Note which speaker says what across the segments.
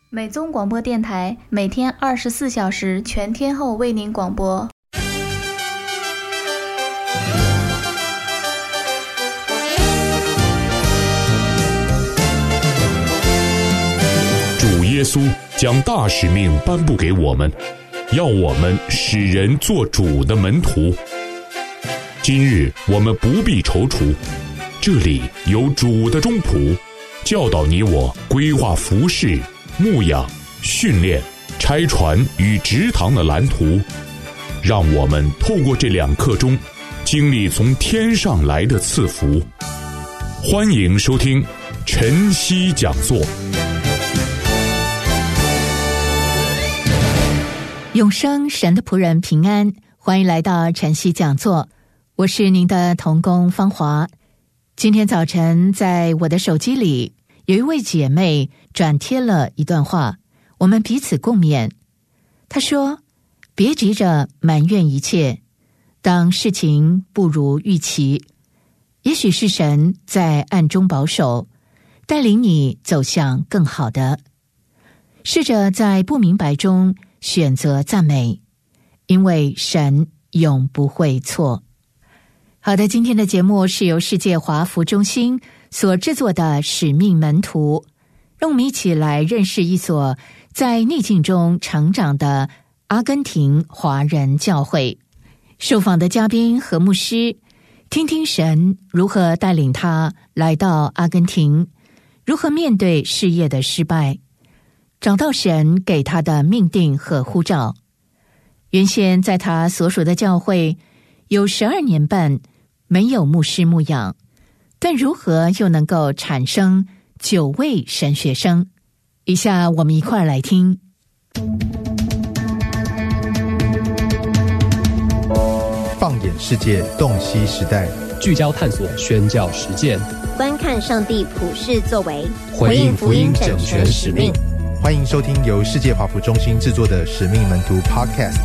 Speaker 1: 美综广播电台每天24小时全天候为您广播。
Speaker 2: 主耶稣将大使命颁布给我们，要我们使人做主的门徒。今日我们不必踌躇，这里有主的中仆，教导你我规划服事、牧养、训练、拆船与植堂的蓝图，让我们透过这2刻钟，经历从天上来的赐福。欢迎收听晨曦讲座。
Speaker 3: 永生神的仆人平安，欢迎来到晨曦讲座，我是您的同工芳华。今天早晨在我的手机里有一位姐妹转贴了一段话，我们彼此共勉。她说，别急着埋怨一切，当事情不如预期，也许是神在暗中保守，带领你走向更好的。试着在不明白中选择赞美，因为神永不会错。好的，今天的节目是由世界华福中心所制作的使命门徒，让我们一起来认识一所在逆境中成长的阿根廷华人教会。受访的嘉宾何牧师，听听神如何带领他来到阿根廷，如何面对事业的失败，找到神给他的命定和呼召。原先在他所属的教会有12年半没有牧师牧养，但如何又能够产生9位神学生？以下我们一块来听。
Speaker 4: 放眼世界，洞悉时代，
Speaker 5: 聚焦探索，宣教实践，
Speaker 6: 观看上帝普世作为，
Speaker 5: 回应福音整全使命。
Speaker 4: 欢迎收听由世界华福中心制作的使命门徒 Podcast。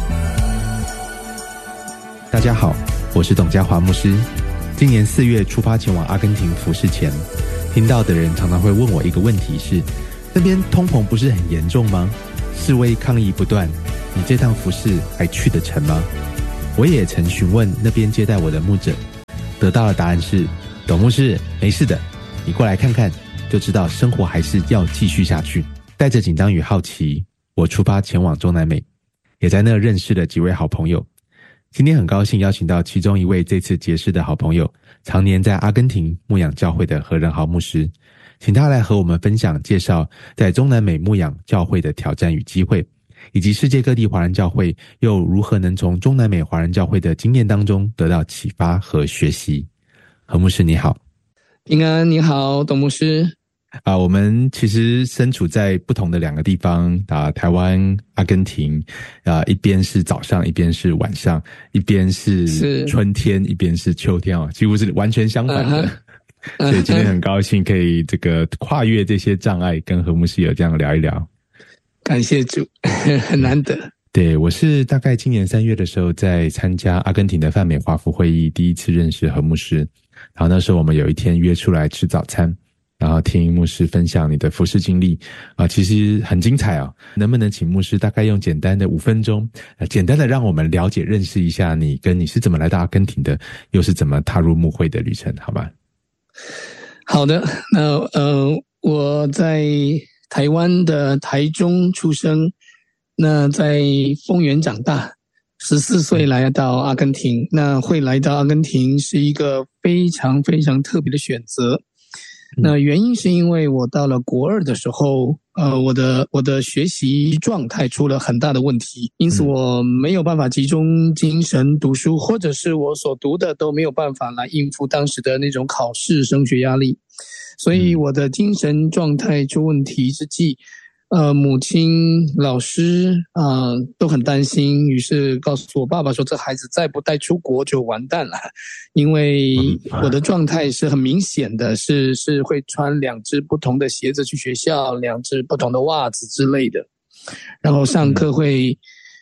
Speaker 7: 大家好，我是董家华牧师。今年4月出发前往阿根廷服事前，听到的人常常会问我一个问题是，那边通膨不是很严重吗？示威抗议不断，你这趟服事还去得成吗？我也曾询问那边接待我的牧者，得到的答案是，董牧师，没事的，你过来看看就知道生活还是要继续下去。带着紧张与好奇，我出发前往中南美，也在那认识了几位好朋友。今天很高兴邀请到其中一位这次结识的好朋友，常年在阿根廷牧养教会的何仁豪牧师，请他来和我们分享介绍在中南美牧养教会的挑战与机会，以及世界各地华人教会又如何能从中南美华人教会的经验当中得到启发和学习。何牧师你好。
Speaker 5: 平安，你好，董牧师。
Speaker 7: 我们其实身处在不同的2个地方台湾、阿根廷一边是早上，一边是晚上，一边是春天，一边是秋天几乎是完全相反的。所以今天很高兴可以这个跨越这些障碍，跟何牧师有这样聊一聊。
Speaker 5: 感谢主，很难得。
Speaker 7: 对，我是大概今年3月的时候在参加阿根廷的泛美华福会议，第一次认识何牧师。然后那时候我们有一天约出来吃早餐，然后听牧师分享你的服事经历其实很精彩能不能请牧师大概用简单的5分钟简单的让我们了解认识一下你，跟你是怎么来到阿根廷的，又是怎么踏入牧会的旅程，好吧？
Speaker 5: 好的，那我在台湾的台中出生，那在丰原长大，14岁来到阿根廷。那会来到阿根廷是一个非常非常特别的选择。那原因是因为我到了国2的时候，我的学习状态出了很大的问题，因此我没有办法集中精神读书，或者是我所读的都没有办法来应付当时的那种考试升学压力，所以我的精神状态出问题之际，母亲、老师都很担心，于是告诉我爸爸说，这孩子再不带出国就完蛋了，因为我的状态是很明显的，是会穿2只不同的鞋子去学校，2只不同的袜子之类的，然后上课会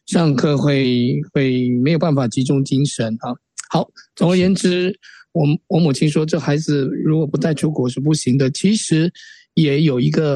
Speaker 5: 没有办法集中精神好，总而言之，我母亲说这孩子如果不带出国是不行的。其实也有一个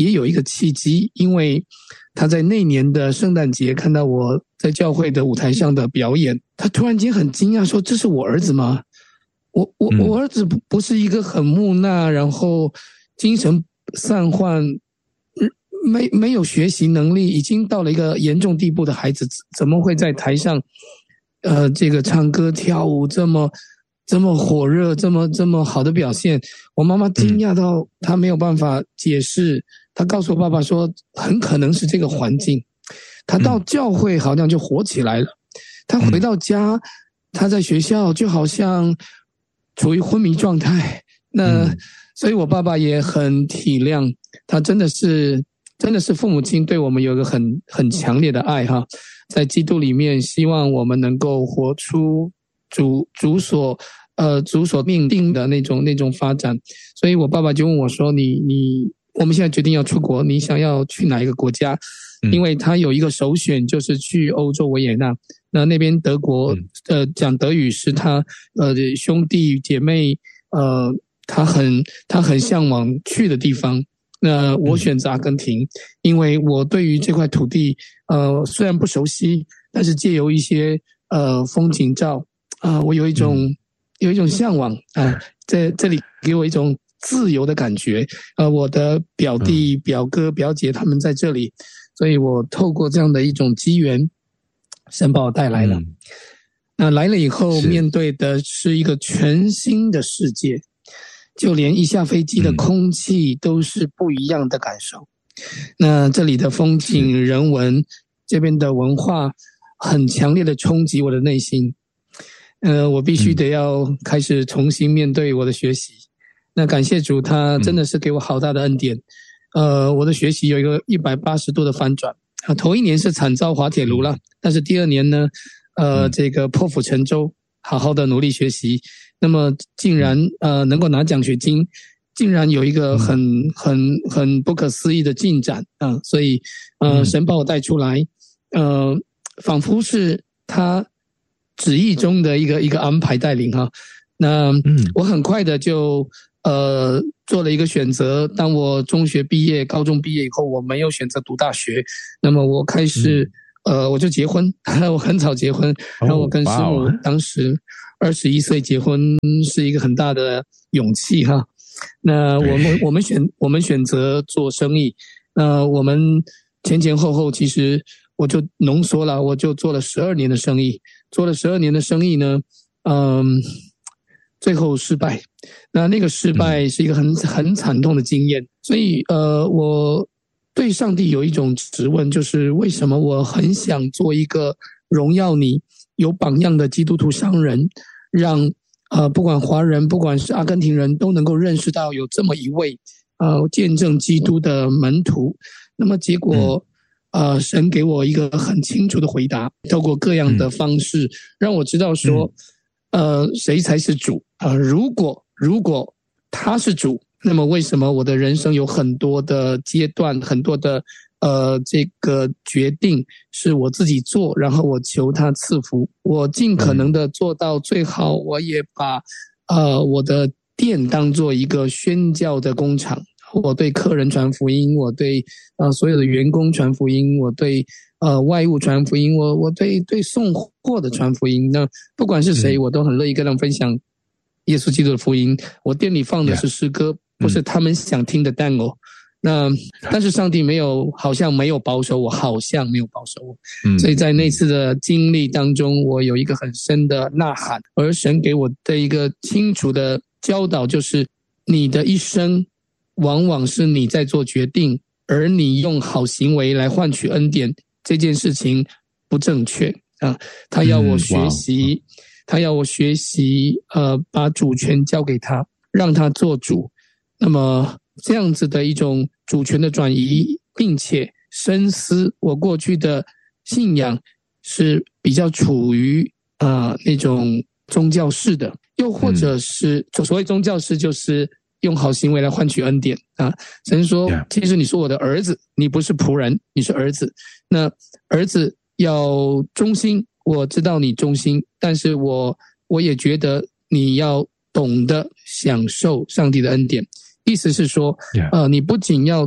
Speaker 5: 也有一个契机，因为他在那年的圣诞节看到我在教会的舞台上的表演，他突然间很惊讶说：“这是我儿子吗？我儿子不是一个很木讷，然后精神散涣，没有学习能力，已经到了一个严重地步的孩子，怎么会在台上这个唱歌跳舞这么火热，这么好的表现？”我妈妈惊讶到她没有办法解释，她告诉我爸爸说很可能是这个环境。他到教会好像就活起来了，他回到家，他在学校就好像处于昏迷状态。那所以我爸爸也很体谅他，真的是父母亲对我们有一个很强烈的爱哈，在基督里面希望我们能够活出主所命定的那种发展。所以我爸爸就问我说：“我们现在决定要出国，你想要去哪一个国家？”因为他有一个首选就是去欧洲维也纳，那边德国讲德语是他兄弟姐妹他很向往去的地方。那我选择阿根廷，因为我对于这块土地虽然不熟悉，但是借由一些风景照我有一种向往在这里给我一种自由的感觉。我的表弟表哥表姐他们在这里，所以我透过这样的一种机缘，神把我带来了。那来了以后，面对的是一个全新的世界，就连一下飞机的空气都是不一样的感受。那这里的风景、人文，这边的文化，很强烈的冲击我的内心。我必须得要开始重新面对我的学习。那感谢主，他真的是给我好大的恩典。我的学习有一个180度的翻转。头一年是惨遭滑铁卢了，但是第二年呢，这个破釜沉舟，好好的努力学习，那么竟然能够拿奖学金，竟然有一个很不可思议的进展所以神把我带出来，仿佛是他旨意中的一个安排带领哈。那我很快的就做了一个选择。当我中学毕业、高中毕业以后，我没有选择读大学，那么我开始我就结婚，我很早结婚，然后我跟师母当时21岁结婚是一个很大的勇气哈。那我们选择做生意，我们前后其实我就浓缩了，我就做了12年的生意，做了12年的生意呢，最后失败。那个失败是一个很惨痛的经验，所以我对上帝有一种质问，就是为什么我很想做一个荣耀你、有榜样的基督徒商人，让不管华人，不管是阿根廷人，都能够认识到有这么一位见证基督的门徒。那么结果神给我一个很清楚的回答，透过各样的方式让我知道说谁才是主如果他是主，那么为什么我的人生有很多的阶段，很多的这个决定是我自己做，然后我求他赐福，我尽可能的做到最好。我也把我的店当做一个宣教的工厂，我对客人传福音，我对所有的员工传福音，我对外务传福音，我对送货的传福音。那不管是谁，我都很乐意跟他们分享耶稣基督的福音。我店里放的是诗歌，不是他们想听的单哦。那但是上帝好像没有保守我，所以在那次的经历当中，我有一个很深的呐喊，而神给我的一个清楚的教导就是你的一生往往是你在做决定，而你用好行为来换取恩典，这件事情不正确他要我学习把主权交给他，让他做主。那么这样子的一种主权的转移，并且深思我过去的信仰是比较处于那种宗教式的，又或者是所谓宗教式就是用好行为来换取恩典神说其实你是我的儿子，你不是仆人，你是儿子。那儿子要忠心，我知道你忠心，但是我也觉得你要懂得享受上帝的恩典。意思是说你不仅要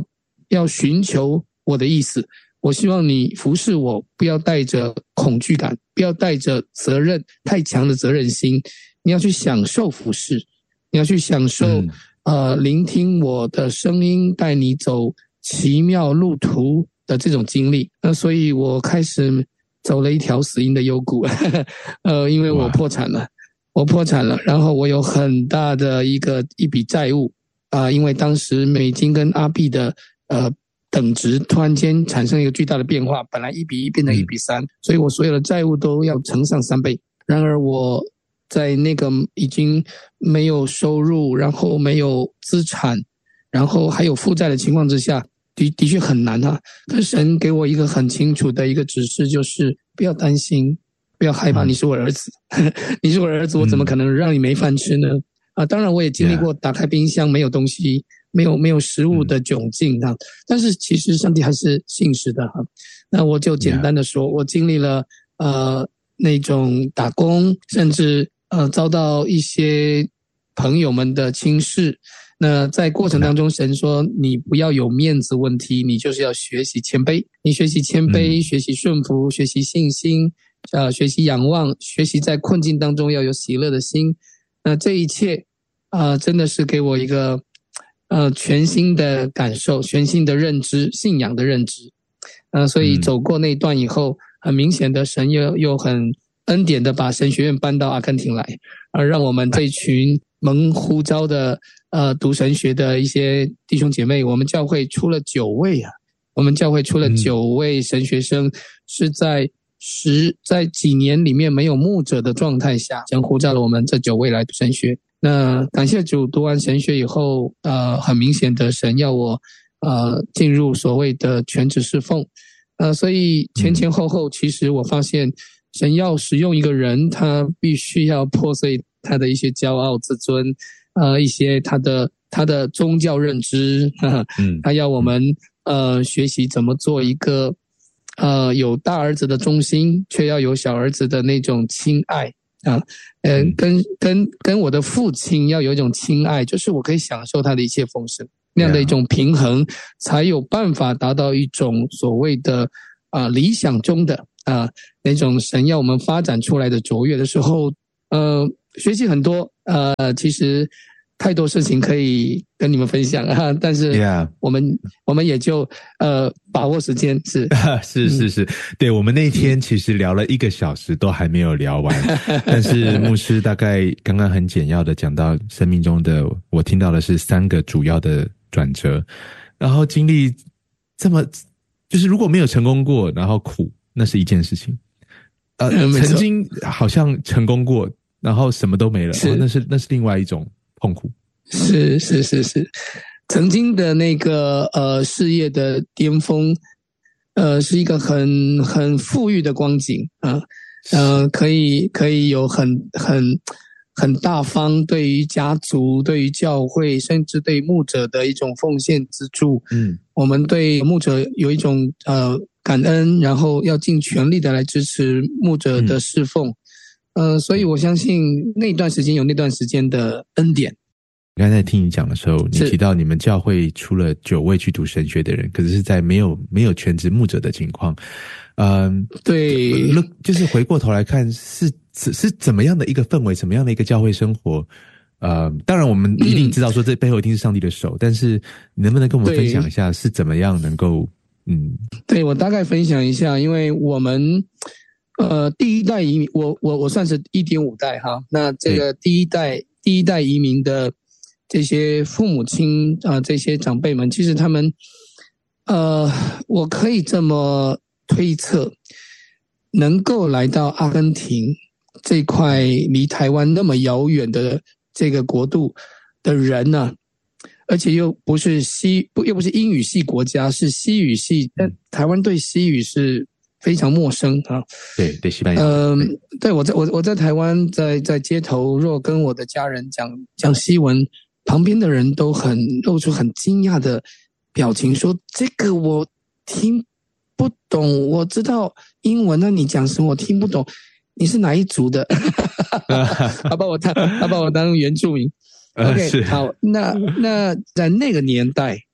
Speaker 5: 要寻求我的意思，我希望你服侍我，不要带着恐惧感，不要带着责任太强的责任心，你要去享受服侍，你要去享受聆听我的声音，带你走奇妙路途的这种经历。那所以我开始走了一条死荫的幽谷因为我破产了，然后我有很大的一笔债务因为当时美金跟阿币的等值突然间产生一个巨大的变化，本来1:1变成1:3，所以我所有的债务都要乘上3倍。然而我在那个已经没有收入，然后没有资产，然后还有负债的情况之下，的确很难啊。可是神给我一个很清楚的一个指示，就是不要担心，不要害怕，你是我儿子你是我儿子，我怎么可能让你没饭吃呢？当然我也经历过打开冰箱没有东西，没有食物的窘境但是其实上帝还是信实的那我就简单的说，我经历了那种打工，甚至遭到一些朋友们的轻视。那在过程当中，神说你不要有面子问题，你就是要学习谦卑，你学习谦卑，学习顺服，学习信心学习仰望，学习在困境当中要有喜乐的心。那这一切真的是给我一个全新的感受，全新的认知，信仰的认知所以走过那一段以后，很明显的神又很恩典的把神学院搬到阿根廷来让我们这群蒙呼召的读神学的一些弟兄姐妹，我们教会出了9位我们教会出了9位神学生，是在几年里面没有牧者的状态下，神呼召了我们这9位来读神学。那感谢主，读完神学以后很明显的神要我进入所谓的全职侍奉所以前后其实我发现神要使用一个人，他必须要破碎他的一些骄傲自尊一些他的宗教认知他要我们学习怎么做一个有大儿子的忠心，却要有小儿子的那种亲爱跟我的父亲要有一种亲爱，就是我可以享受他的一切丰盛，那样的一种平衡才有办法达到一种所谓的理想中的那种神要我们发展出来的卓越的时候学习很多其实太多事情可以跟你们分享但是我们也就把握时间
Speaker 7: 是对，我们那天其实聊了1个小时都还没有聊完但是牧师大概刚刚很简要的讲到生命中的，我听到的是3个主要的转折，然后经历这么就是如果没有成功过然后苦，那是一件事情曾经好像成功过然后什么都没了那是另外一种痛苦。
Speaker 5: 是曾经的那个事业的巅峰是一个很富裕的光景可以有很大方对于家族，对于教会，甚至对牧者的一种奉献资助我们对牧者有一种感恩，然后要尽全力的来支持牧者的侍奉所以我相信那段时间有那段时间的恩典。
Speaker 7: 刚才听你讲的时候，你提到你们教会出了9位去读神学的人，可是是在没有全职牧者的情况
Speaker 5: 对，
Speaker 7: 就是回过头来看是怎么样的一个氛围，怎么样的一个教会生活当然我们一定知道说这背后一定是上帝的手但是你能不能跟我们分享一下是怎么样能够
Speaker 5: 对，我大概分享一下，因为我们第一代移民，我算是 1.5 代那这个第一代移民的这些父母亲这些长辈们，其实他们我可以这么推测，能够来到阿根廷这块离台湾那么遥远的这个国度的人呢而且又不是英语系国家，是西语系但台湾对西语是非常陌生
Speaker 7: 对西班牙
Speaker 5: 对我在台湾在街头若跟我的家人讲西文，旁边的人都露出很惊讶的表情，说这个我听不懂，我知道英文那你讲什么我听不懂，你是哪一族的他把我当原住民OK 好，那在那个年代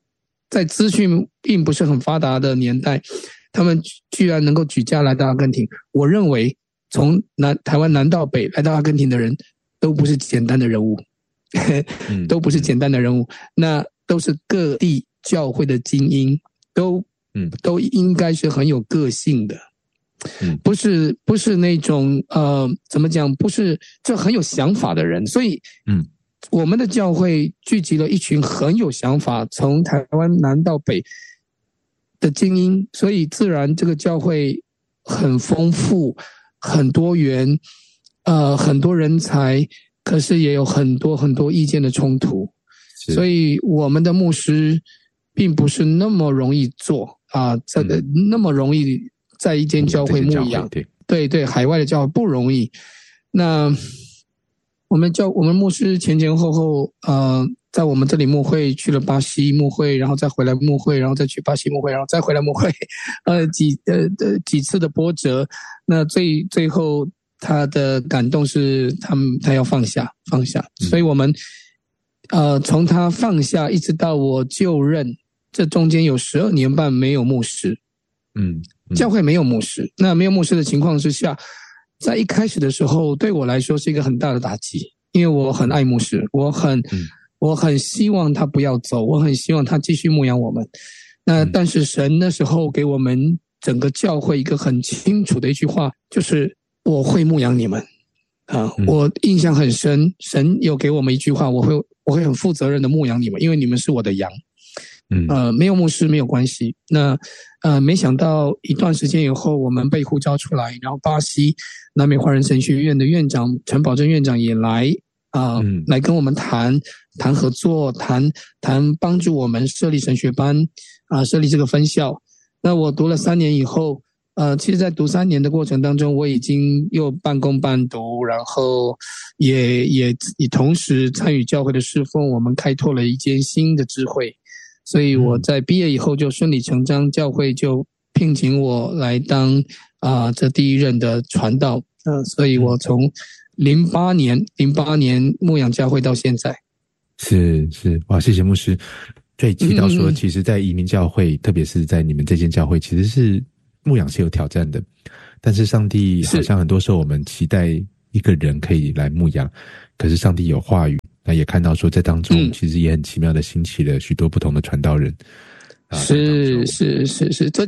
Speaker 5: 在资讯并不是很发达的年代，他们居然能够举家来到阿根廷。我认为从台湾南到北来到阿根廷的人都不是简单的人物，都不是简单的人物，那都是各地教会的精英，都应该是很有个性的。不是那种怎么讲，不是就很有想法的人，所以我们的教会聚集了一群很有想法，从台湾南到北的精英，所以自然这个教会很丰富、很多元，很多人才，可是也有很多意见的冲突，所以我们的牧师并不是那么容易做那么容易在一间教会牧养，对，海外的教会不容易。那我们牧师前后在我们这里牧会，去了巴西牧会，然后再回来牧会，然后再去巴西牧会，然后再回来牧会，几次的波折。那最后他的感动是他要放下，所以我们从他放下一直到我就任，这中间有12年半没有牧师。教会没有牧师，那没有牧师的情况之下，在一开始的时候对我来说是一个很大的打击，因为我很爱牧师，我很希望他不要走，我很希望他继续牧养我们。那但是神那时候给我们整个教会一个很清楚的一句话，就是我会牧养你们我印象很深，神有给我们一句话，我会很负责任的牧养你们，因为你们是我的羊。没有牧师没有关系。那没想到一段时间以后，我们被呼召出来，然后巴西南美华人神学院的院长陈宝珍院长也来来跟我们谈合作，谈帮助我们设立神学班设立这个分校。那我读了3年以后，其实在读3年的过程当中，我已经又半工半读，然后也同时参与教会的侍奉，我们开拓了一间新的支会。所以我在毕业以后就顺理成章，教会就聘请我来当这第一任的传道。所以我从08年牧养教会到现在。
Speaker 7: 是哇，谢谢牧师。对，提到说其实在移民教会，特别是在你们这间教会，其实是牧养是有挑战的，但是上帝好像很多时候我们期待一个人可以来牧养，可是上帝有话语，那也看到说在当中其实也很奇妙的兴起了许多不同的传道人。是
Speaker 5: 这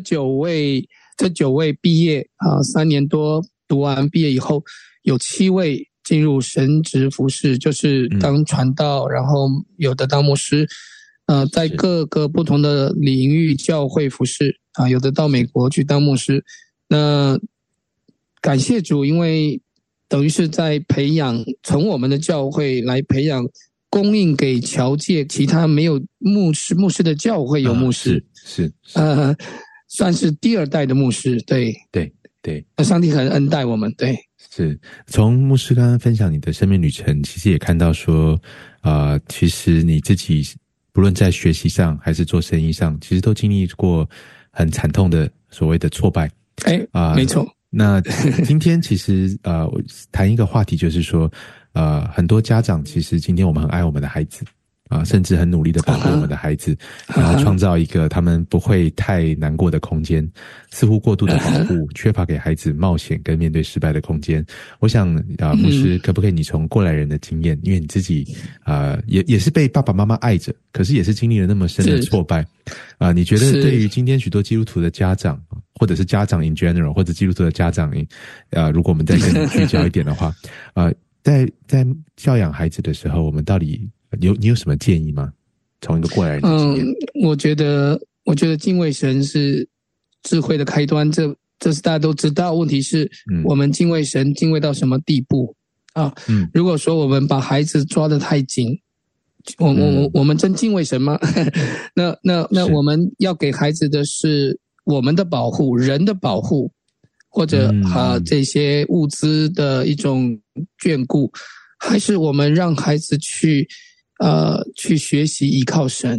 Speaker 5: 9位毕业3年多读完毕业以后，有7位进入神职服事，就是当传道，然后有的当牧师，在各个不同的领域教会服事有的到美国去当牧师。那感谢主，因为等于是在培养，从我们的教会来培养，供应给侨界其他没有牧师的教会有牧师，是算是第2代的牧师。对，上帝很恩待我们。对，
Speaker 7: 是从牧师刚刚分享你的生命旅程，其实也看到说其实你自己不论在学习上还是做生意上，其实都经历过很惨痛的所谓的挫败。
Speaker 5: 没错。
Speaker 7: 那今天其实我谈一个话题，就是说很多家长其实今天我们很爱我们的孩子甚至很努力的保护我们的孩子，然后创造一个他们不会太难过的空间，似乎过度的保护缺乏给孩子冒险跟面对失败的空间。我想牧师可不可以你从过来人的经验，因为你自己也是被爸爸妈妈爱着，可是也是经历了那么深的挫败你觉得对于今天许多基督徒的家长，或者是家长 in general， 或者基督徒的家长如果我们再更聚焦一点的话在教养孩子的时候，我们到底你有什么建议吗？从一个过来人的经验。
Speaker 5: 我觉得敬畏神是智慧的开端，这是大家都知道。问题是我们敬畏神敬畏到什么地步如果说我们把孩子抓得太紧，我们真敬畏神吗？那我们要给孩子的是我们的保护，人的保护，或者这些物资的一种眷顾，还是我们让孩子去学习依靠神，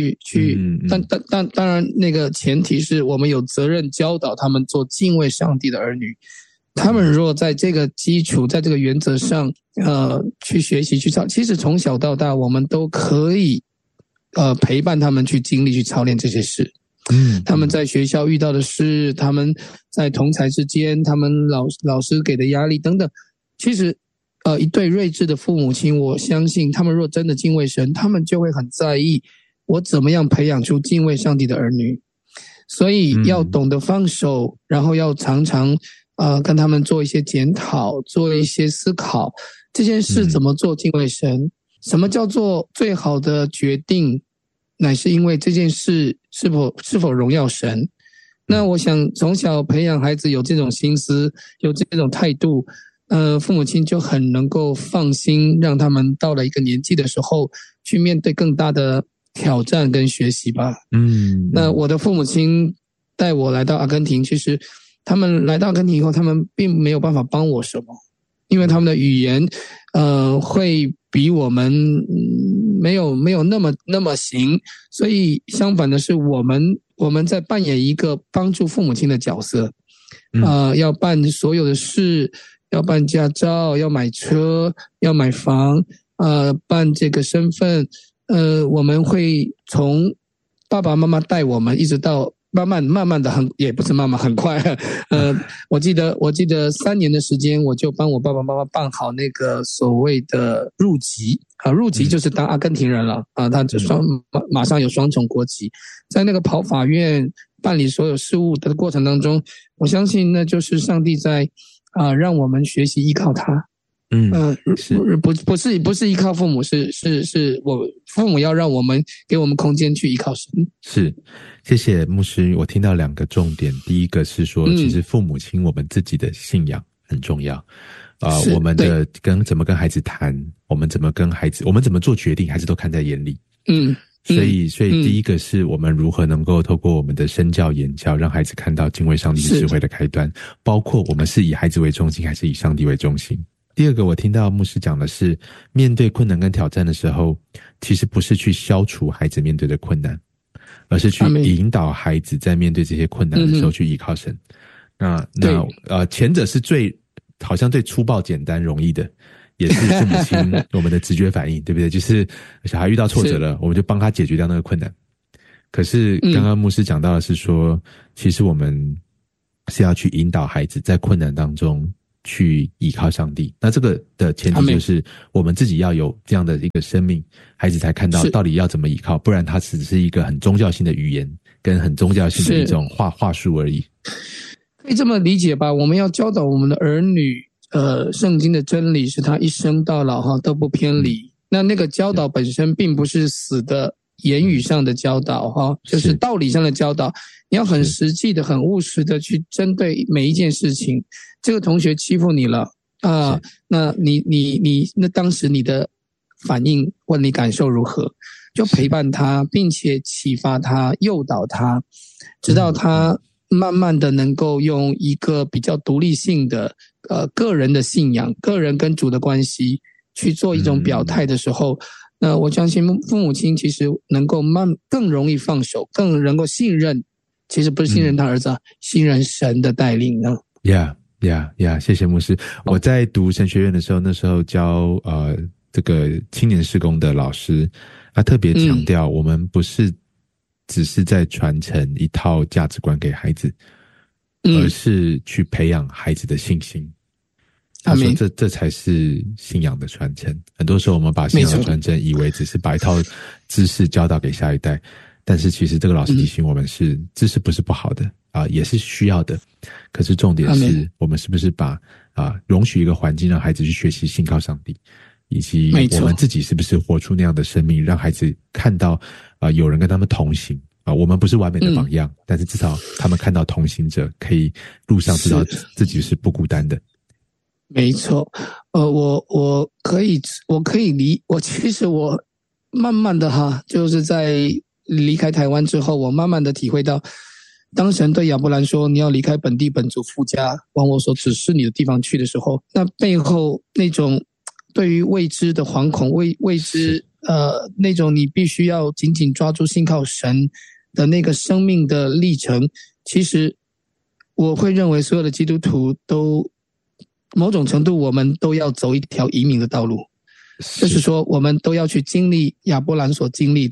Speaker 5: 当然那个前提是我们有责任教导他们做敬畏上帝的儿女。他们如果在这个基础，在这个原则上去学习去操，其实从小到大我们都可以陪伴他们去经历去操练这些事。他们在学校遇到的事，他们在同侪之间，他们老师给的压力等等。其实一对睿智的父母亲，我相信他们若真的敬畏神，他们就会很在意我怎么样培养出敬畏上帝的儿女。所以要懂得放手，然后要常常跟他们做一些检讨，做一些思考，这件事怎么做敬畏神，什么叫做最好的决定，乃是因为这件事是否荣耀神。那我想从小培养孩子有这种心思，有这种态度，父母亲就很能够放心，让他们到了一个年纪的时候去面对更大的挑战跟学习吧。那我的父母亲带我来到阿根廷，其实他们来到阿根廷以后，他们并没有办法帮我什么，因为他们的语言会比我们没有那么行，所以相反的是我们在扮演一个帮助父母亲的角色，要办所有的事，要办驾照，要买车，要买房，办这个身份，我们会从爸爸妈妈带我们，一直到慢慢的也不是慢慢很快，我记得3年的时间，我就帮我爸爸妈妈办好那个所谓的入籍入籍就是当阿根廷人了他就马上有双重国籍，在那个跑法院办理所有事务的过程当中，我相信那就是上帝在让我们学习依靠他。不是依靠父母，是我父母要让我们给我们空间去依靠神。
Speaker 7: 是，谢谢牧师。我听到2个重点，第一个是说，其实父母亲我们自己的信仰很重要。我们的怎么跟孩子谈，我们怎么跟孩子，我们怎么做决定，孩子都看在眼里。所以第一个是我们如何能够透过我们的身教言教，让孩子看到敬畏上帝智慧的开端，包括我们是以孩子为中心，还是以上帝为中心。第二个，我听到牧师讲的是，面对困难跟挑战的时候，其实不是去消除孩子面对的困难，而是去引导孩子在面对这些困难的时候去依靠神。前者是好像最粗暴、简单、容易的，也是父母亲我们的直觉反应，对不对？就是小孩遇到挫折了，我们就帮他解决掉那个困难。可是刚刚牧师讲到的是说，其实我们是要去引导孩子在困难当中去依靠上帝。那这个的前提就是我们自己要有这样的一个生命，孩子才看到到底要怎么依靠，不然它只是一个很宗教性的语言跟很宗教性的一种话术而已。
Speaker 5: 可以这么理解吧，我们要教导我们的儿女圣经的真理，是他一生到老都不偏离。那个教导本身并不是死的言语上的教导就是道理上的教导，你要很实际的很务实的去针对每一件事情。这个同学欺负你了那那当时你的反应或你感受如何，就陪伴他，并且启发他，诱导他，直到他慢慢的能够用一个比较独立性的个人的信仰，个人跟主的关系去做一种表态的时候，那我相信父母亲其实能够更容易放手，更能够信任，其实不是信任他儿子信任神的带领呢。
Speaker 7: 谢谢牧师。我在读神学院的时候，那时候教这个青年事工的老师，他特别强调我们不是只是在传承一套价值观给孩子，而是去培养孩子的信心。他说这才是信仰的传承。很多时候我们把信仰的传承以为只是把一套知识教导给下一代，但是其实这个老师提醒我们是知识不是不好的也是需要的，可是重点是我们是不是把容许一个环境让孩子去学习信靠上帝，以及我们自己是不是活出那样的生命，让孩子看到有人跟他们同行我们不是完美的榜样，但是至少他们看到同行者，可以路上知道自己是不孤单的。
Speaker 5: 没错，我其实我慢慢的就是在离开台湾之后，我慢慢的体会到，当神对亚伯兰说你要离开本地本族父家，往我所指示你的地方去的时候，那背后那种对于未知的惶恐，未知那种你必须要紧紧抓住信靠神的那个生命的历程，其实我会认为所有的基督徒都某种程度我们都要走一条移民的道路，就是说我们都要去经历亚伯兰所经历的，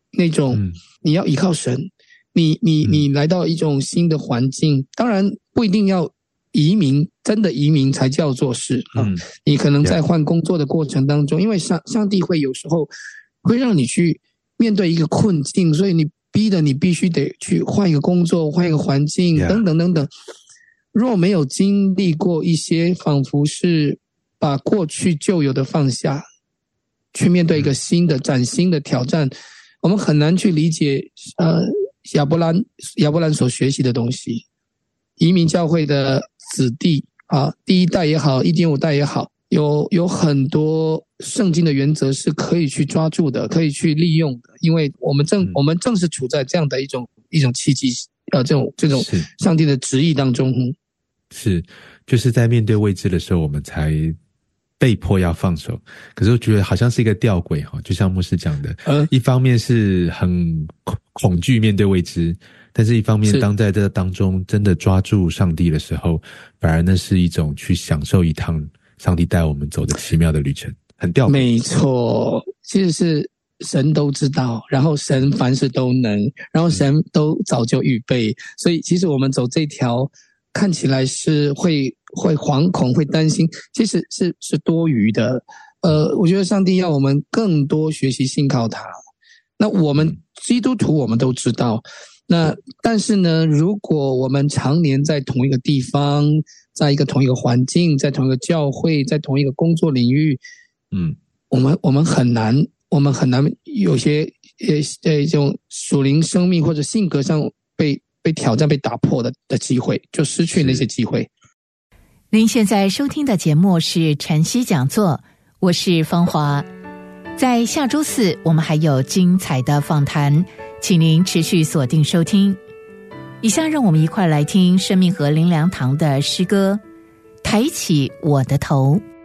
Speaker 5: 那种你要依靠神，你来到一种新的环境，当然不一定要移民，真的移民才叫做是啊。你可能在换工作的过程当中，因为上帝会有时候会让你去面对一个困境，所以你逼得你必须得去换一个工作，换一个环境，等等等等。若没有经历过一些仿佛是把过去旧有的放下，去面对一个新的崭新的挑战，我们很难去理解亚伯兰所学习的东西。移民教会的子弟啊，第一代也好，1.5代也好，有很多圣经的原则是可以去抓住的，可以去利用的，因为我们正是处在这样的一种契机，这种上帝的旨意当中。
Speaker 7: 是，就是在面对未知的时候，我们才被迫要放手。可是我觉得好像是一个吊诡哈，就像牧师讲的，一方面是很恐惧面对未知，但是一方面当在这当中真的抓住上帝的时候，反而那是一种去享受一趟上帝带我们走的奇妙的旅程，很吊诡。
Speaker 5: 没错，其实是神都知道，然后神凡事都能，然后神都早就预备，所以其实我们走这条看起来是会惶恐会担心，其实是多余的。我觉得上帝要我们更多学习信靠他。那我们基督徒我们都知道，那但是呢，如果我们常年在同一个地方，在同一个环境，在同一个教会，在同一个工作领域，我们很难有些这种属灵生命或者性格上被挑战被打破的机会，就失去那些机会。
Speaker 3: 您现在收听的节目是晨曦讲座，我是芳华。在下周4我们还有精彩的访谈，请您持续锁定收听。以下让我们一块来听生命河灵粮堂的诗歌《抬起我的头》。